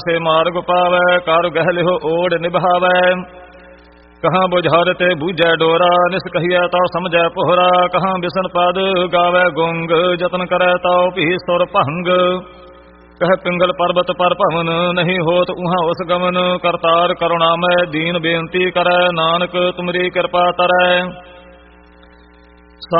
से मार्ग पावै, कार गह लिहो ओढ़ निभावै। कहाँ बुझार ते बूझै डोरा, निस कहिए ताव समझै पोहरा। कहाँ बिसन पद गावै गुंग, जतन करै ताव पी सुर भंग। कह पिंगल पर्वत पर भवन, नहीं होत उहाँ उस गमन। करतार करुणामय दीन बेनती करै, नानक तुमरी कृपा तरै।